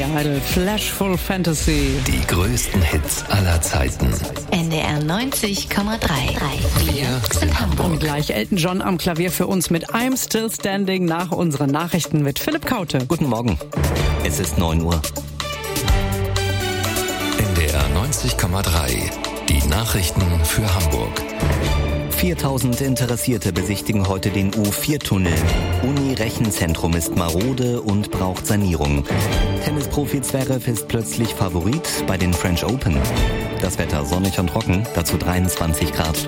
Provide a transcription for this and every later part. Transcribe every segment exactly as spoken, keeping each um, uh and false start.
Idol, Flashful Fantasy. Die größten Hits aller Zeiten. N D R neunzig Komma drei. Wir sind Hamburg. Und gleich Elton John am Klavier für uns mit I'm Still Standing nach unseren Nachrichten mit Philipp Kaute. Guten Morgen. Es ist neun Uhr. N D R neunzig Komma drei. Die Nachrichten für Hamburg. viertausend Interessierte besichtigen heute den U vier Tunnel. Uni-Rechenzentrum ist marode und braucht Sanierung. Tennisprofi Zverev ist plötzlich Favorit bei den French Open. Das Wetter sonnig und trocken, dazu dreiundzwanzig Grad.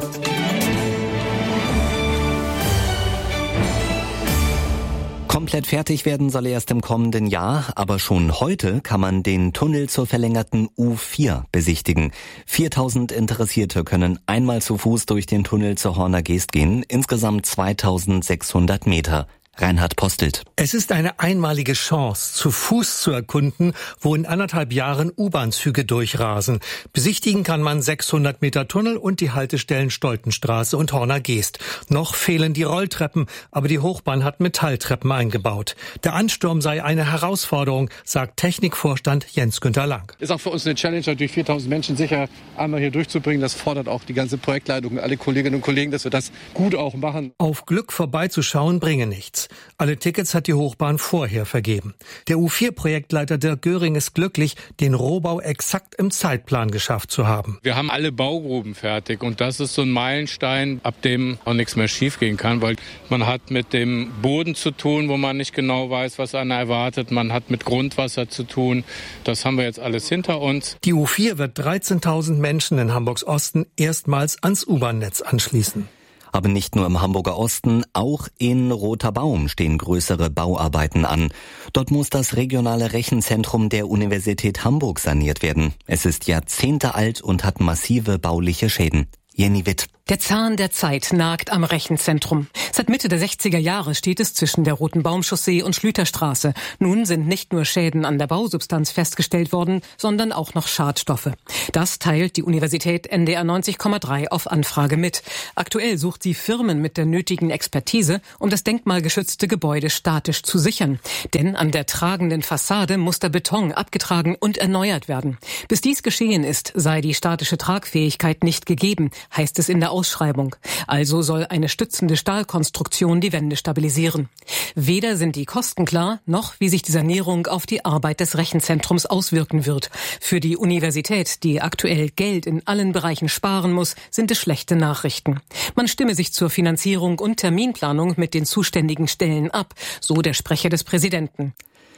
Komplett fertig werden soll er erst im kommenden Jahr, aber schon heute kann man den Tunnel zur verlängerten U vier besichtigen. viertausend Interessierte können einmal zu Fuß durch den Tunnel zur Horner Geest gehen, insgesamt zweitausendsechshundert Meter. Reinhard Postelt. Es ist eine einmalige Chance, zu Fuß zu erkunden, wo in anderthalb Jahren U-Bahn-Züge durchrasen. Besichtigen kann man sechshundert Meter Tunnel und die Haltestellen Stoltenstraße und Horner Geest. Noch fehlen die Rolltreppen, aber die Hochbahn hat Metalltreppen eingebaut. Der Ansturm sei eine Herausforderung, sagt Technikvorstand Jens-Günter Lang. Ist auch für uns eine Challenge, natürlich viertausend Menschen sicher einmal hier durchzubringen. Das fordert auch die ganze Projektleitung, alle Kolleginnen und Kollegen, dass wir das gut auch machen. Auf Glück vorbeizuschauen bringe nichts. Alle Tickets hat die Hochbahn vorher vergeben. Der U vier Projektleiter Dirk Göring ist glücklich, den Rohbau exakt im Zeitplan geschafft zu haben. Wir haben alle Baugruben fertig und das ist so ein Meilenstein, ab dem auch nichts mehr schiefgehen kann, weil man hat mit dem Boden zu tun, wo man nicht genau weiß, was einen erwartet. Man hat mit Grundwasser zu tun. Das haben wir jetzt alles hinter uns. Die U vier wird dreizehntausend Menschen in Hamburgs Osten erstmals ans U-Bahn-Netz anschließen. Aber nicht nur im Hamburger Osten, auch in Roter Baum stehen größere Bauarbeiten an. Dort muss das regionale Rechenzentrum der Universität Hamburg saniert werden. Es ist Jahrzehnte alt und hat massive bauliche Schäden. Jenny Witt. Der Zahn der Zeit nagt am Rechenzentrum. Seit Mitte der sechziger Jahre steht es zwischen der Roten Baumchaussee und Schlüterstraße. Nun sind nicht nur Schäden an der Bausubstanz festgestellt worden, sondern auch noch Schadstoffe. Das teilt die Universität N D R neunzig Komma drei auf Anfrage mit. Aktuell sucht sie Firmen mit der nötigen Expertise, um das denkmalgeschützte Gebäude statisch zu sichern. Denn an der tragenden Fassade muss der Beton abgetragen und erneuert werden. Bis dies geschehen ist, sei die statische Tragfähigkeit nicht gegeben, heißt es in der Ausschreibung. Also soll eine stützende Stahlkonstruktion die Wände stabilisieren. Weder sind die Kosten klar, noch wie sich die Sanierung auf die Arbeit des Rechenzentrums auswirken wird. Für die Universität, die aktuell Geld in allen Bereichen sparen muss, sind es schlechte Nachrichten. Man stimme sich zur Finanzierung und Terminplanung mit den zuständigen Stellen ab, so der Sprecher des Präsidenten.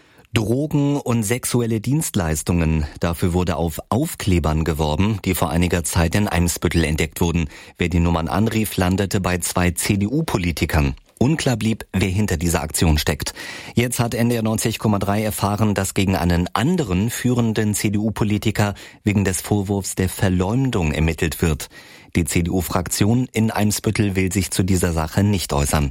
Drogen und sexuelle Dienstleistungen. Dafür wurde auf Aufklebern geworben, die vor einiger Zeit in Eimsbüttel entdeckt wurden. Wer die Nummern anrief, landete bei zwei C D U-Politikern. Unklar blieb, wer hinter dieser Aktion steckt. Jetzt hat N D R neunzig Komma drei erfahren, dass gegen einen anderen führenden C D U-Politiker wegen des Vorwurfs der Verleumdung ermittelt wird. Die C D U-Fraktion in Eimsbüttel will sich zu dieser Sache nicht äußern.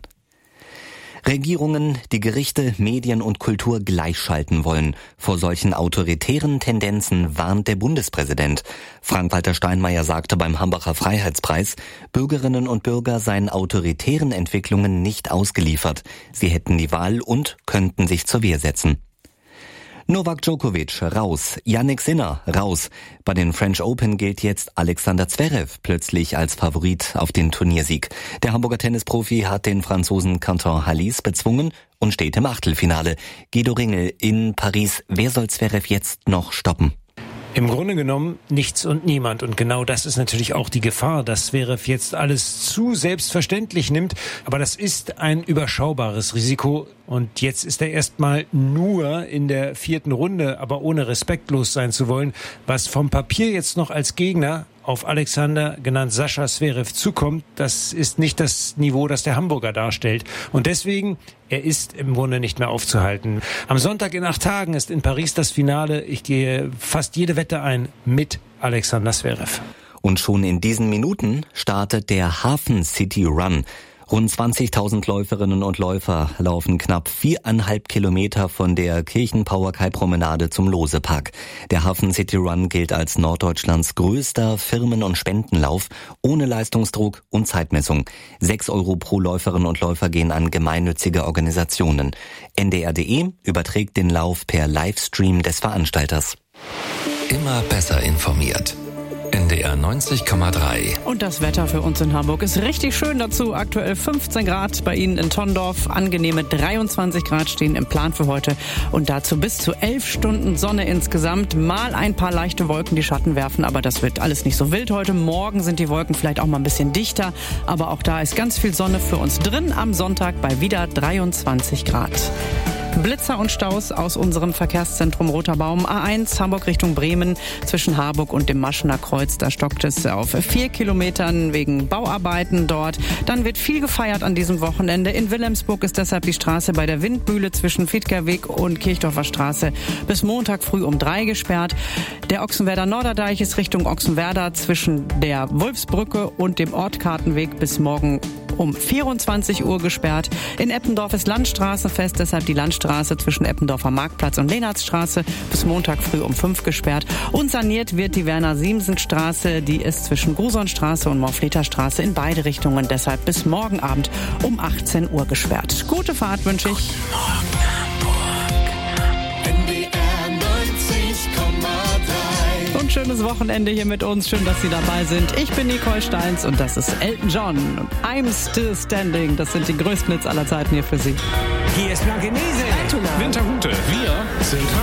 Regierungen, die Gerichte, Medien und Kultur gleichschalten wollen. Vor solchen autoritären Tendenzen warnt der Bundespräsident. Frank-Walter Steinmeier sagte beim Hambacher Freiheitspreis, Bürgerinnen und Bürger seien autoritären Entwicklungen nicht ausgeliefert. Sie hätten die Wahl und könnten sich zur Wehr setzen. Novak Djokovic raus, Jannik Sinner raus. Bei den French Open gilt jetzt Alexander Zverev plötzlich als Favorit auf den Turniersieg. Der Hamburger Tennisprofi hat den Franzosen Quentin Halys bezwungen und steht im Achtelfinale. Guido Ringel in Paris. Wer soll Zverev jetzt noch stoppen? Im Grunde genommen nichts und niemand. Und genau das ist natürlich auch die Gefahr, dass Zverev jetzt alles zu selbstverständlich nimmt. Aber das ist ein überschaubares Risiko. Und jetzt ist er erstmal nur in der vierten Runde, aber ohne respektlos sein zu wollen. Was vom Papier jetzt noch als Gegner auf Alexander, genannt Sascha Zverev, zukommt, das ist nicht das Niveau, das der Hamburger darstellt. Und deswegen, er ist im Grunde nicht mehr aufzuhalten. Am Sonntag in acht Tagen ist in Paris das Finale. Ich gehe fast jede Wette ein mit Alexander Zverev. Und schon in diesen Minuten startet der Hafen City Run. Rund zwanzigtausend Läuferinnen und Läufer laufen knapp viereinhalb Kilometer von der Kirchen-Pauerkei-Promenade zum Lose-Park. Der Hafen City Run gilt als Norddeutschlands größter Firmen- und Spendenlauf ohne Leistungsdruck und Zeitmessung. Sechs Euro pro Läuferin und Läufer gehen an gemeinnützige Organisationen. N D R punkt D E überträgt den Lauf per Livestream des Veranstalters. Immer besser informiert. N D R neunzig Komma drei. Und das Wetter für uns in Hamburg ist richtig schön dazu. Aktuell fünfzehn Grad bei Ihnen in Tondorf. Angenehme dreiundzwanzig Grad stehen im Plan für heute. Und dazu bis zu elf Stunden Sonne insgesamt. Mal ein paar leichte Wolken, die Schatten werfen. Aber das wird alles nicht so wild heute. Morgen sind die Wolken vielleicht auch mal ein bisschen dichter. Aber auch da ist ganz viel Sonne für uns drin. Am Sonntag bei wieder dreiundzwanzig Grad. Blitzer und Staus aus unserem Verkehrszentrum Roter Baum. A eins Hamburg Richtung Bremen zwischen Harburg und dem Maschener Kreuz. Da stockt es auf vier Kilometern wegen Bauarbeiten dort. Dann wird viel gefeiert an diesem Wochenende. In Wilhelmsburg ist deshalb die Straße bei der Windmühle zwischen Fiedgerweg und Kirchdorfer Straße bis Montag früh um drei gesperrt. Der Ochsenwerder Norderdeich ist Richtung Ochsenwerder zwischen der Wolfsbrücke und dem Ortkartenweg bis morgen um vierundzwanzig Uhr gesperrt. In Eppendorf ist Landstraßenfest, deshalb die Landstraße zwischen Eppendorfer Marktplatz und Lehnarztstraße bis Montag früh um fünf gesperrt. Und saniert wird die Werner-Siemsen-Straße, die ist zwischen Grusonstraße und Morfleterstraße in beide Richtungen, deshalb bis morgen Abend um achtzehn Uhr gesperrt. Gute Fahrt wünsche ich. Guten Morgen, Hamburg. N D R neunzig Komma drei. Und schönes Wochenende hier mit uns. Schön, dass Sie dabei sind. Ich bin Nicole Steins und das ist Elton John. Und I'm Still Standing. Das sind die größten Hits aller Zeiten hier für Sie. Hier ist Blankenese. Winterhude. Wir sind